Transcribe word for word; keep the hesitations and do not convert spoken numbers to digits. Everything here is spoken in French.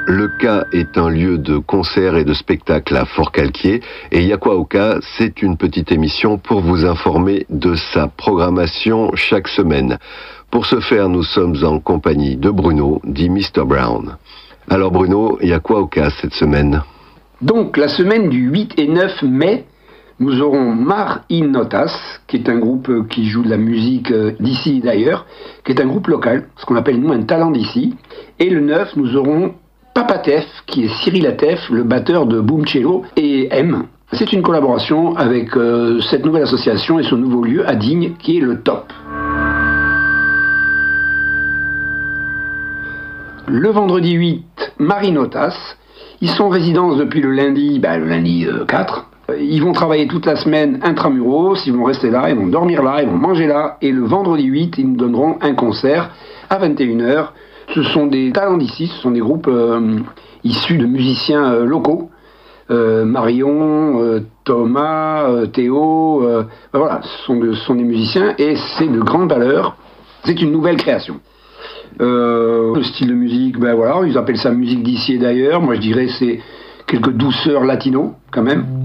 Le K est un lieu de concert et de spectacle à Forcalquier et Yakuaoka, c'est une petite émission pour vous informer de sa programmation chaque semaine. Pour ce faire, nous sommes en compagnie de Bruno, dit mister Brown. Alors Bruno, Yakuaoka cette semaine? Donc la semaine du huit et neuf mai, nous aurons Mar in Notas, qui est un groupe qui joue de la musique d'ici et d'ailleurs, qui est un groupe local, ce qu'on appelle nous un talent d'ici. Et le neuf, nous aurons Papatef, qui est Cyril Atef, le batteur de Boom Cello et M. C'est une collaboration avec euh, cette nouvelle association et son nouveau lieu à Digne, qui est le Top. Le vendredi huit, Marinotas. Ils sont en résidence depuis le lundi, ben, le lundi euh, quatre. Ils vont travailler toute la semaine intramuros, ils vont rester là, ils vont dormir là, ils vont manger là. Et le vendredi huit, ils nous donneront un concert à vingt et une heures. Ce sont des talents d'ici, ce sont des groupes euh, issus de musiciens euh, locaux. Euh, Marion, euh, Thomas, euh, Théo, euh, ben voilà, ce sont, de, ce sont des musiciens et c'est de grande valeur. C'est une nouvelle création. Euh, le style de musique, ben voilà, ils appellent ça musique d'ici et d'ailleurs. Moi je dirais c'est quelques douceurs latino quand même.